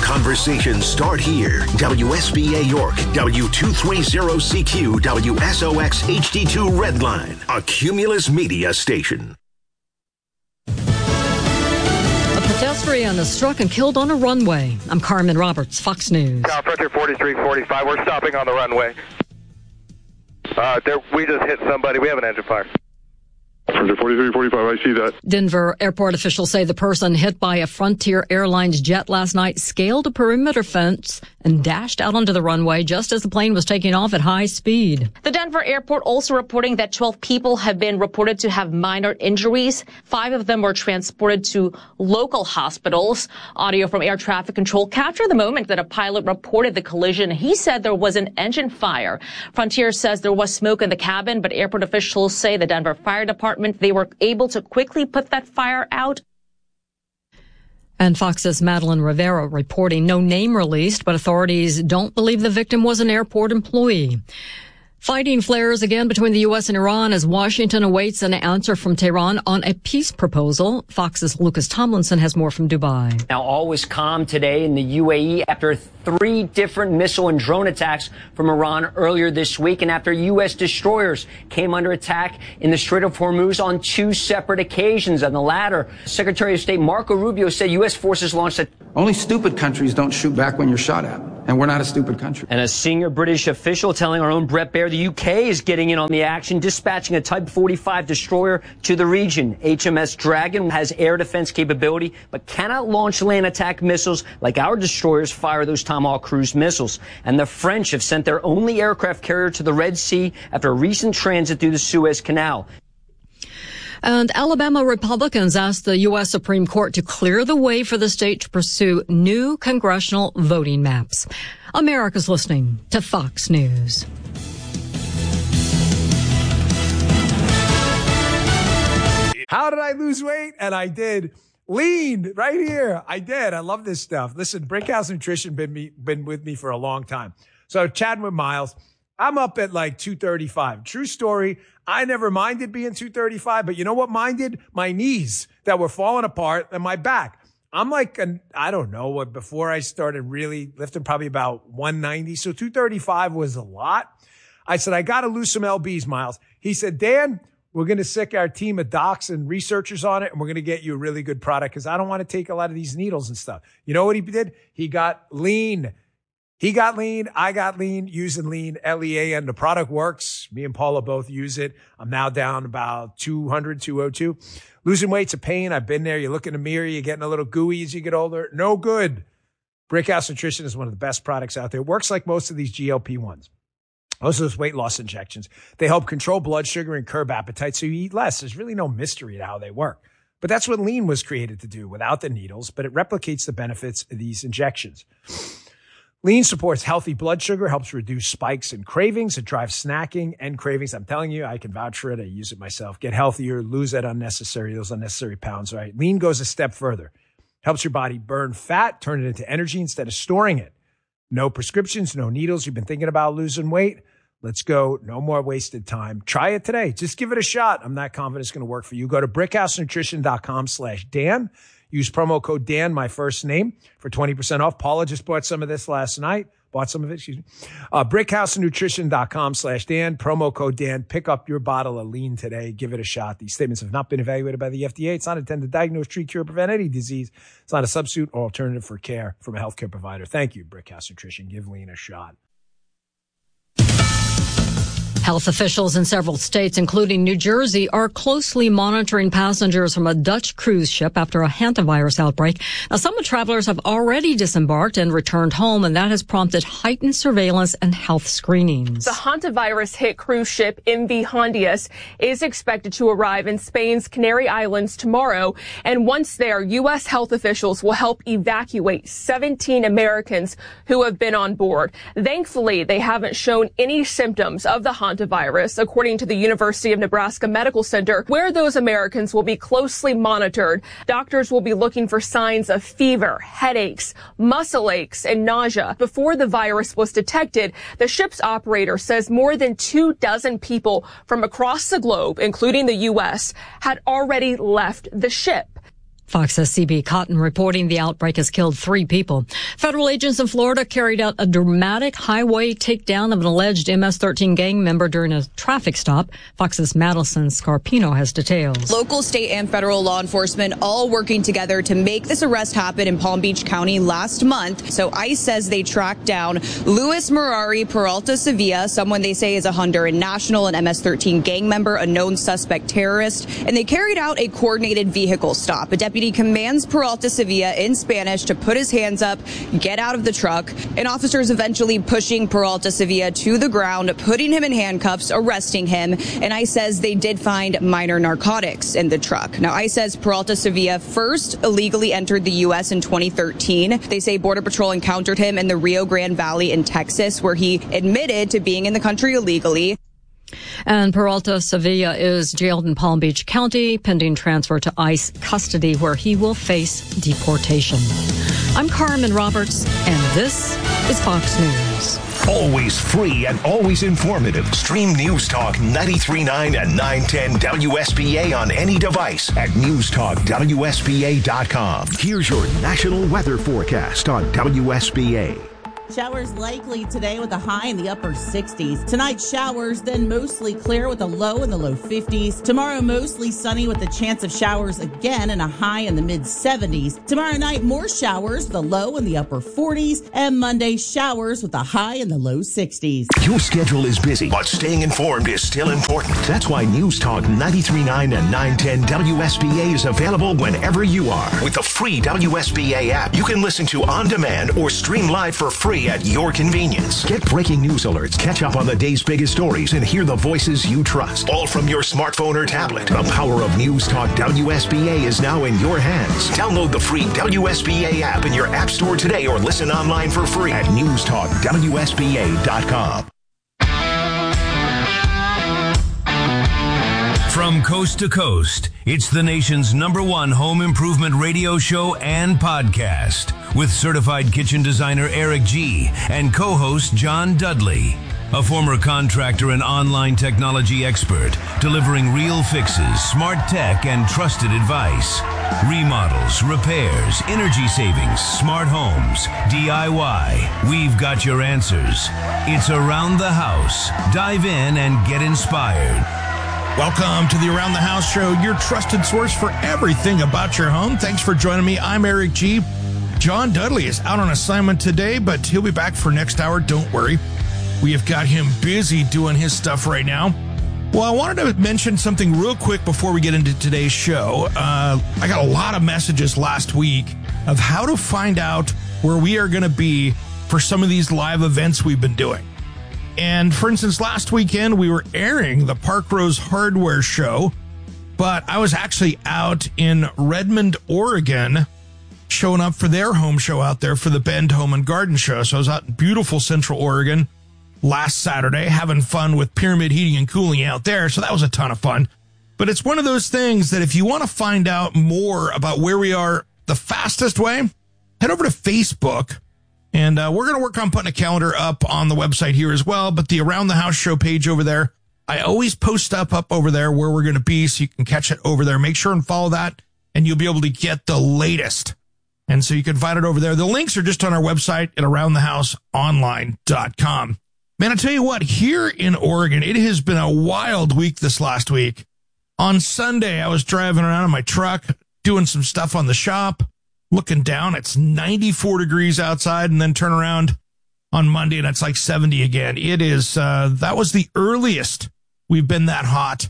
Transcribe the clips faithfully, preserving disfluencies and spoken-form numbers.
conversations start here. W S B A York, W two thirty C Q, W S O X H D two Redline, a Cumulus Media station. A pedestrian is struck and killed on a runway. I'm Carmen Roberts, Fox News. Cal Frontier forty-three forty-five, we're stopping on the runway. Uh, there, we just hit somebody. We have an engine fire. Frontier forty-three forty-five, I see that. Denver airport officials say the person hit by a Frontier Airlines jet last night scaled a perimeter fence and dashed out onto the runway just as the plane was taking off at high speed. The Denver airport also reporting that twelve people have been reported to have minor injuries. Five of them were transported to local hospitals. Audio from air traffic control captured the moment that a pilot reported the collision. He said there was an engine fire. Frontier says there was smoke in the cabin, but airport officials say the Denver Fire Department, they were able to quickly put that fire out. And Fox's Madeline Rivera reporting no name released, but authorities don't believe the victim was an airport employee. Fighting flares again between the U S and Iran as Washington awaits an answer from Tehran on a peace proposal. Fox's Lucas Tomlinson has more from Dubai. Now, all was calm today in the U A E after three different missile and drone attacks from Iran earlier this week, and after U S destroyers came under attack in the Strait of Hormuz on two separate occasions. On the latter, Secretary of State Marco Rubio said U S forces launched a... Only stupid countries don't shoot back when you're shot at. And we're not a stupid country. And a senior British official telling our own Brett Baer the U K is getting in on the action, dispatching a Type forty-five destroyer to the region. H M S Dragon has air defense capability, but cannot launch land attack missiles like our destroyers fire those Tomahawk cruise missiles. And the French have sent their only aircraft carrier to the Red Sea after a recent transit through the Suez Canal. And Alabama Republicans asked the U S Supreme Court to clear the way for the state to pursue new congressional voting maps. America's listening to Fox News. How did I lose weight? And I did. Lean right here. I did. I love this stuff. Listen, Brickhouse Nutrition been me, been with me for a long time. So chatting with Miles, I'm up at like two thirty-five. True story. I never minded being two thirty-five, but you know what minded? My knees that were falling apart and my back. I'm like, an, I don't know what, before I started really lifting, probably about one ninety. So two thirty-five was a lot. I said, I got to lose some L Bs, Miles. He said, Dan, we're going to sick our team of docs and researchers on it, and we're going to get you a really good product because I don't want to take a lot of these needles and stuff. You know what he did? He got lean. He got lean. I got lean using lean, L E A N. The product works. Me and Paula both use it. I'm now down about two hundred, two oh two. Losing weight's a pain. I've been there. You look in the mirror. You're getting a little gooey as you get older. No good. Brickhouse Nutrition is one of the best products out there. It works like most of these G L P ones. Most of those weight loss injections. They help control blood sugar and curb appetite so you eat less. There's really no mystery to how they work. But that's what lean was created to do without the needles, but it replicates the benefits of these injections. Lean supports healthy blood sugar, helps reduce spikes and cravings. It drives snacking and cravings. I'm telling you, I can vouch for it. I use it myself. Get healthier, lose that unnecessary, those unnecessary pounds, right? Lean goes a step further. Helps your body burn fat, turn it into energy instead of storing it. No prescriptions, no needles. You've been thinking about losing weight? Let's go. No more wasted time. Try it today. Just give it a shot. I'm not confident it's going to work for you. Go to brickhousenutrition.com slash Dan. Use promo code Dan, my first name, for twenty percent off. Paula just bought some of this last night. Bought some of it, excuse me. Uh, brickhousenutrition.com slash Dan. Promo code Dan. Pick up your bottle of lean today. Give it a shot. These statements have not been evaluated by the F D A. It's not intended to diagnose, treat, cure, prevent any disease. It's not a substitute or alternative for care from a healthcare provider. Thank you, Brickhouse Nutrition. Give lean a shot. Health officials in several states, including New Jersey, are closely monitoring passengers from a Dutch cruise ship after a hantavirus outbreak. Now, some travelers have already disembarked and returned home, and that has prompted heightened surveillance and health screenings. The hantavirus-hit cruise ship M V Hondias is expected to arrive in Spain's Canary Islands tomorrow, and once there, U S health officials will help evacuate seventeen Americans who have been on board. Thankfully, they haven't shown any symptoms of the hantavirus. Virus, according to the University of Nebraska Medical Center, where those Americans will be closely monitored. Doctors will be looking for signs of fever, headaches, muscle aches, and nausea. Before the virus was detected, the ship's operator says more than two dozen people from across the globe, including the U S, had already left the ship. Fox's C B Cotton reporting the outbreak has killed three people. Federal agents in Florida carried out a dramatic highway takedown of an alleged M S thirteen gang member during a traffic stop. Fox's Madison Scarpino has details. Local, state, and federal law enforcement all working together to make this arrest happen in Palm Beach County last month. So ICE says they tracked down Luis Mirari Peralta Sevilla, someone they say is a Honduran national, an M S thirteen gang member, a known suspect terrorist, and they carried out a coordinated vehicle stop. A deputy commands Peralta Sevilla in Spanish to put his hands up, get out of the truck, and officers eventually pushing Peralta Sevilla to the ground, putting him in handcuffs, arresting him. And ICE says they did find minor narcotics in the truck. Now, ICE says Peralta Sevilla first illegally entered the U S in twenty thirteen. They say Border Patrol encountered him in the Rio Grande Valley in Texas, where he admitted to being in the country illegally. And Peralta Sevilla is jailed in Palm Beach County, pending transfer to ICE custody, where he will face deportation. I'm Carmen Roberts, and this is Fox News. Always free and always informative. Stream News Talk ninety-three point nine and nine ten W S B A on any device at news talk W S B A dot com. Here's your national weather forecast on W S B A. Showers likely today with a high in the upper sixties. Tonight, showers, then mostly clear with a low in the low fifties. Tomorrow, mostly sunny with a chance of showers again and a high in the mid seventies. Tomorrow night, more showers with a low in the upper forties. And Monday, showers with a high in the low sixties. Your schedule is busy, but staying informed is still important. That's why News Talk ninety-three point nine and nine ten W S B A is available whenever you are. With the free W S B A app, you can listen to on demand or stream live for free at your convenience. Get breaking news alerts, catch up on the day's biggest stories, and hear the voices you trust. All from your smartphone or tablet. The power of News Talk W S B A is now in your hands. Download the free W S B A app in your app store today or listen online for free at news talk W S B A dot com. From coast to coast, it's the nation's number one home improvement radio show and podcast with certified kitchen designer Eric G. and co-host John Dudley, a former contractor and online technology expert, delivering real fixes, smart tech, and trusted advice. Remodels, repairs, energy savings, smart homes, D I Y. We've got your answers. It's Around the House. Dive in and get inspired. Welcome to the Around the House show, your trusted source for everything about your home. Thanks for joining me. I'm Eric G. John Dudley is out on assignment today, but he'll be back for next hour. Don't worry. We have got him busy doing his stuff right now. Well, I wanted to mention something real quick before we get into today's show. Uh, I got a lot of messages last week of how to find out where we are going to be for some of these live events we've been doing. And for instance, last weekend, we were airing the Park Rose Hardware Show, but I was actually out in Redmond, Oregon, showing up for their home show out there for the Bend Home and Garden Show. So I was out in beautiful Central Oregon last Saturday, having fun with Pyramid Heating and Cooling out there. So that was a ton of fun. But it's one of those things that if you want to find out more about where we are the fastest way, head over to Facebook. And uh, we're going to work on putting a calendar up on the website here as well. But the Around the House show page over there, I always post stuff up over there where we're going to be so you can catch it over there. Make sure and follow that, and you'll be able to get the latest. And so you can find it over there. The links are just on our website at around the house online dot com. Man, I tell you what, here in Oregon, it has been a wild week this last week. On Sunday, I was driving around in my truck, doing some stuff on the shop. Looking down, it's ninety-four degrees outside, and then turn around on Monday and it's like seventy again. It is, uh, that was the earliest we've been that hot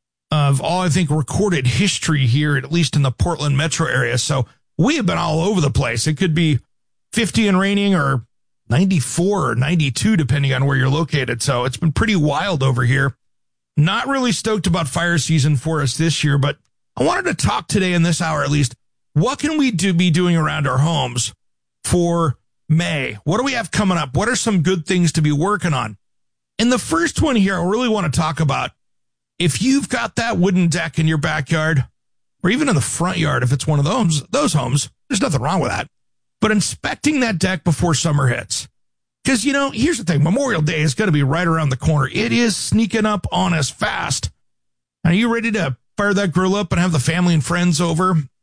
of all, I think, recorded history here, at least in the Portland metro area. So we have been all over the place. It could be fifty and raining or ninety-four or ninety-two, depending on where you're located. So it's been pretty wild over here. Not really stoked about fire season for us this year, but I wanted to talk today in this hour, at least, what can we do be doing around our homes for May? What do we have coming up? What are some good things to be working on? And the first one here, I really want to talk about, if you've got that wooden deck in your backyard, or even in the front yard, if it's one of those, those homes, there's nothing wrong with that. But inspecting that deck before summer hits. Because, you know, here's the thing. Memorial Day is going to be right around the corner. It is sneaking up on us fast. Are you ready to fire that grill up and have the family and friends over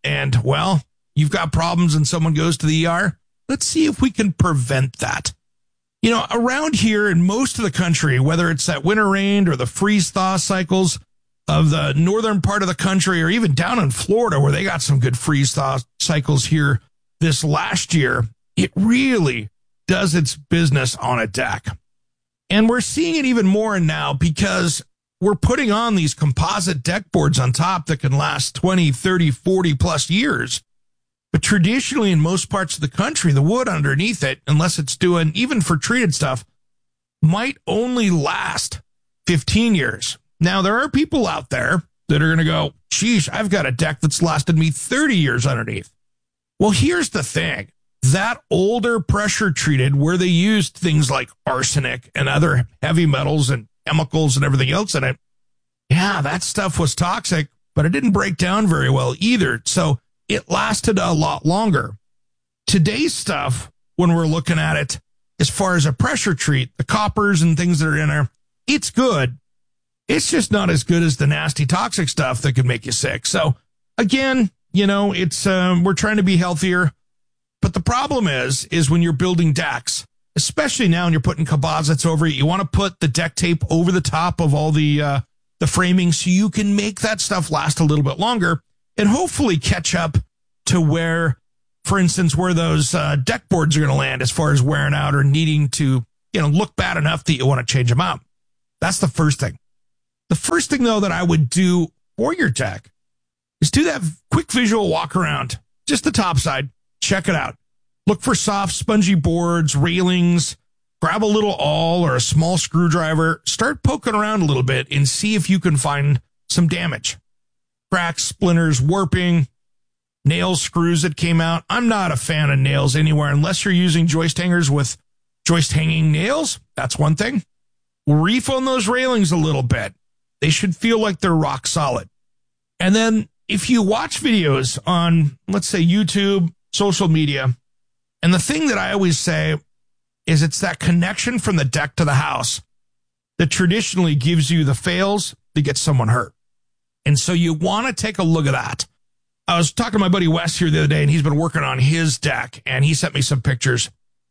and, well, you've got problems and someone goes to the E R. Let's see if we can prevent that. You know, around here in most of the country, whether it's that winter rain or the freeze-thaw cycles of the northern part of the country, or even down in Florida where they got some good freeze-thaw cycles here this last year, it really does its business on a deck. And we're seeing it even more now because we're putting on these composite deck boards on top that can last twenty, thirty, forty plus years. But traditionally, in most parts of the country, the wood underneath it, unless it's doing, even for treated stuff, might only last fifteen years. Now, there are people out there that are going to go, sheesh, I've got a deck that's lasted me thirty years underneath. Well, here's the thing. That older pressure treated, where they used things like arsenic and other heavy metals and chemicals and everything else in it, yeah, that stuff was toxic, but it didn't break down very well either. So it lasted a lot longer. Today's stuff, when we're looking at it, as far as a pressure treat, the coppers and things that are in there, it's good. It's just not as good as the nasty toxic stuff that could make you sick. So again, you know, it's, um, we're trying to be healthier. But the problem is, is when you're building decks, especially now when you're putting composites over it, you want to put the deck tape over the top of all the, uh, the framing so you can make that stuff last a little bit longer and hopefully catch up to where, for instance, where those uh, deck boards are going to land as far as wearing out or needing to, you know, look bad enough that you want to change them out. That's the first thing. The first thing, though, that I would do for your deck is do that quick visual walk around, just the top side. Check it out. Look for soft, spongy boards, railings. Grab a little awl or a small screwdriver. Start poking around a little bit and see if you can find some damage. Cracks, splinters, warping, nails, screws that came out. I'm not a fan of nails anywhere unless you're using joist hangers with joist hanging nails. That's one thing. Reef on those railings a little bit. They should feel like they're rock solid. And then if you watch videos on, let's say, YouTube, social media, and the thing that I always say is it's that connection from the deck to the house that traditionally gives you the fails to get someone hurt. And so you want to take a look at that. I was talking to my buddy Wes here the other day, and he's been working on his deck, and he sent me some pictures.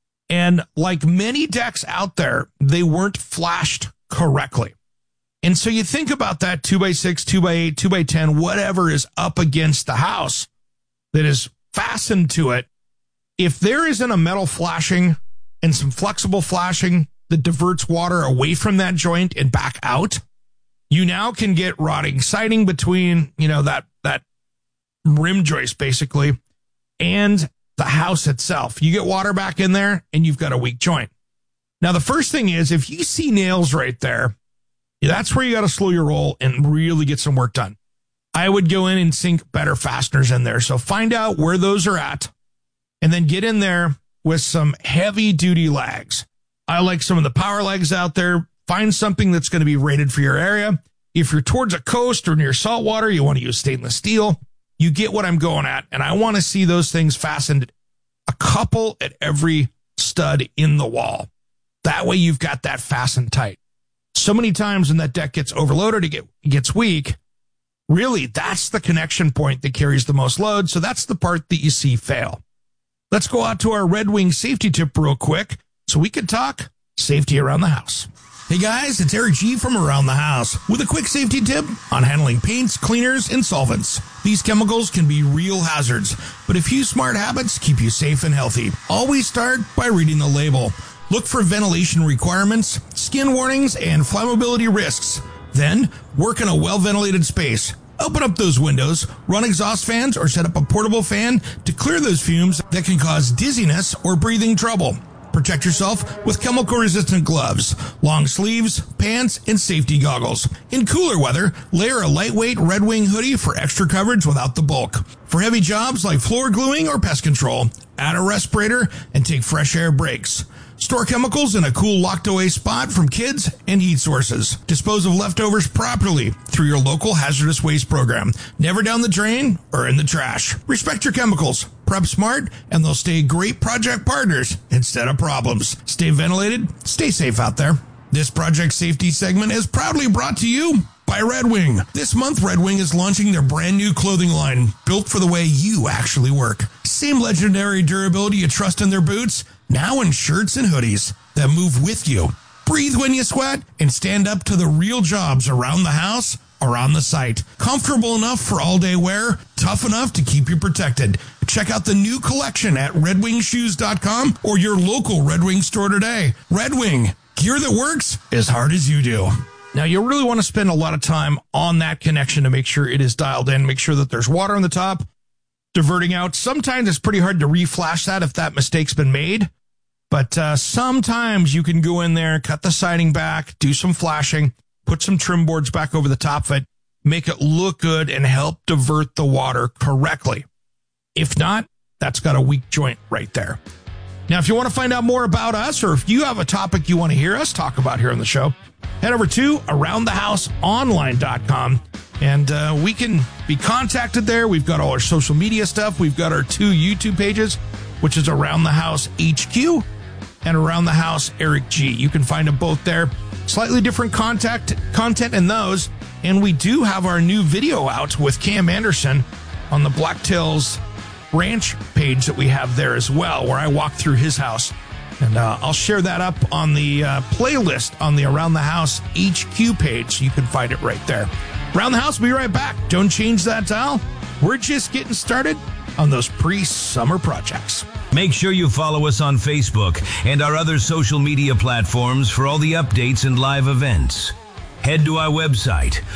And like many decks out there, they weren't flashed correctly. And so you think about that two by six, two by eight, two by ten, whatever is up against the house that is fastened to it. If there isn't a metal flashing and some flexible flashing that diverts water away from that joint and back out, you now can get rotting siding between, you know, that, that rim joist basically and the house itself. You get water back in there and you've got a weak joint. Now, the first thing is if you see nails right there, that's where you got to slow your roll and really get some work done. I would go in and sink better fasteners in there. So find out where those are at and then get in there with some heavy duty lags. I like some of the power lags out there. Find something that's going to be rated for your area. If you're towards a coast or near saltwater, you want to use stainless steel. You get what I'm going at. And I want to see those things fastened a couple at every stud in the wall. That way you've got that fastened tight. So many times when that deck gets overloaded, it, get, it gets weak. Really, that's the connection point that carries the most load. So that's the part that you see fail. Let's go out to our Red Wing safety tip real quick so we can talk safety around the house. Hey guys, it's Eric G from Around the House with a quick safety tip on handling paints, cleaners, and solvents. These chemicals can be real hazards, but a few smart habits keep you safe and healthy. Always start by reading the label. Look for ventilation requirements, skin warnings, and flammability risks. Then, work in a well-ventilated space. Open up those windows, run exhaust fans, or set up a portable fan to clear those fumes that can cause dizziness or breathing trouble. Protect yourself with chemical-resistant gloves, long sleeves, pants, and safety goggles. In cooler weather, layer a lightweight Red Wing hoodie for extra coverage without the bulk. For heavy jobs like floor gluing or pest control, add a respirator and take fresh air breaks. Store chemicals in a cool locked-away spot from kids and heat sources. Dispose of leftovers properly through your local hazardous waste program. Never down the drain or in the trash. Respect your chemicals. Prep smart, and they'll stay great project partners instead of problems. Stay ventilated. Stay safe out there. This project safety segment is proudly brought to you by by Red Wing. This month, Red Wing is launching their brand new clothing line, built for the way you actually work. Same legendary durability you trust in their boots, now in shirts and hoodies that move with you. Breathe when you sweat and stand up to the real jobs around the house or on the site. Comfortable enough for all-day wear, tough enough to keep you protected. Check out the new collection at red wing shoes dot com or your local Red Wing store today. Red Wing, gear that works as hard as you do. Now, you'll really want to spend a lot of time on that connection to make sure it is dialed in, make sure that there's water on the top, diverting out. Sometimes it's pretty hard to reflash that if that mistake's been made. But uh, sometimes you can go in there, cut the siding back, do some flashing, put some trim boards back over the top of it, make it look good, and help divert the water correctly. If not, that's got a weak joint right there. Now, if you want to find out more about us, or if you have a topic you want to hear us talk about here on the show, head over to around the house online dot com, and uh, we can be contacted there. We've got all our social media stuff. We've got our two YouTube pages, which is Around the House H Q and Around the House Eric G. You can find them both there. Slightly different contact content in those. And we do have our new video out with Cam Anderson on the Blacktails Ranch page that we have there as well, where I walk through his house. And uh, I'll share that up on the uh, playlist on the Around the House H Q page. So you can find it right there. Around the House, we'll be right back. Don't change that dial. We're just getting started on those pre-summer projects. Make sure you follow us on Facebook and our other social media platforms for all the updates and live events. Head to our website,